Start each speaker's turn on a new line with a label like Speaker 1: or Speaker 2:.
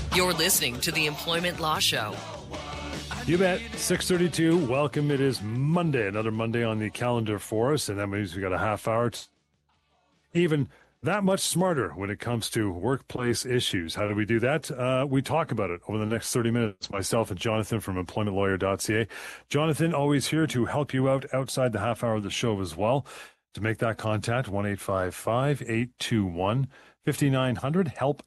Speaker 1: You're listening to the Employment Law Show.
Speaker 2: You bet. 6:32. Welcome. It is Monday, another Monday on the calendar for us, and that means we got a half hour. Even that much smarter when it comes to workplace issues. How do we do that? We talk about it over the next 30 minutes. Myself and Jonathan from employmentlawyer.ca. Jonathan, always here to help you out outside the half hour of the show as well. To make that contact, 1-855-821-5900, help